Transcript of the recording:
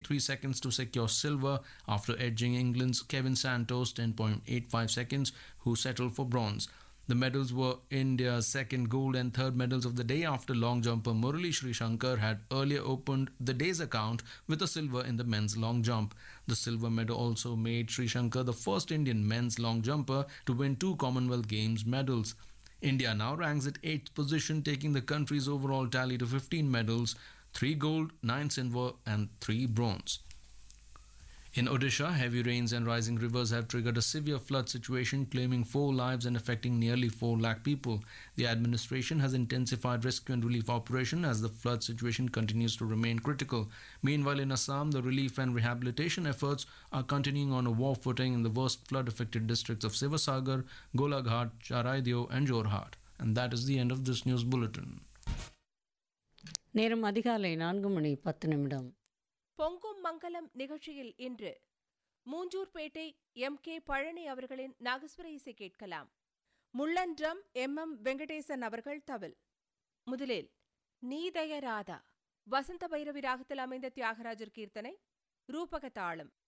10.3 seconds to secure silver after edging England's Kevin Santos 10.85 seconds, who settled for bronze. The medals were India's second gold and third medals of the day after long jumper Murali Srishankar had earlier opened the day's account with a silver in the men's long jump. The silver medal also made Srishankar the first Indian men's long jumper to win two Commonwealth Games medals. India now ranks at 8th position, taking the country's overall tally to 15 medals, 3 gold, 9 silver and 3 bronze. In Odisha, heavy rains and rising rivers have triggered a severe flood situation, claiming 4 lives and affecting nearly 4 lakh people. The administration has intensified rescue and relief operation as the flood situation continues to remain critical. Meanwhile, in Assam, the relief and rehabilitation efforts are continuing on a war footing in the worst flood-affected districts of Sivasagar, Golaghat, Charaidio and Jorhat. And that is the end of this news bulletin. நேரம் அதிகாலை 4:10. பொங்கும் மங்கலம் நிகழ்ச்சியில் இன்று மூஞ்சூர்பேட்டை M.K. Palani அவர்களின் நாகஸ்வர இசை கேட்கலாம். முள்ளன்றம் M.M. Venkatesan அவர்கள் தவில். முதலில் நீதய ராதா வசந்த பைரவி ராகத்தில் அமைந்த தியாகராஜர் கீர்த்தனை ரூபக தாளம்.